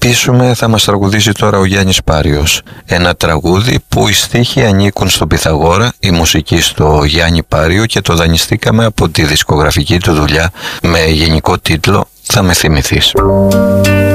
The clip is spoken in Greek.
κλείσουμε θα μας τραγουδήσει τώρα ο Γιάννης Πάριος. Ένα τραγούδι που οι στίχοι ανήκουν στον Πυθαγόρα, η μουσική στο Γιάννη Πάριο και το δανειστήκαμε από τη δισκογραφική του δουλειά με γενικό τίτλο «Θα με θυμηθείς».